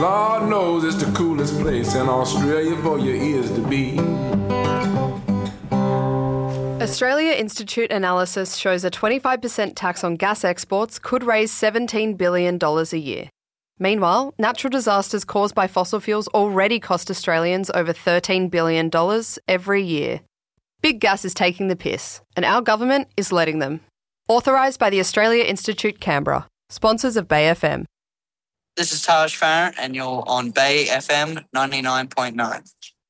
Lord knows it's the coolest place in Australia for your ears to be. Australia Institute analysis shows a 25% tax on gas exports could raise $17 billion a year. Meanwhile, natural disasters caused by fossil fuels already cost Australians over $13 billion every year. Big gas is taking the piss, and our government is letting them. Authorised by the Australia Institute Canberra, sponsors of Bay FM. This is Taj Farron, and you're on Bay FM 99.9.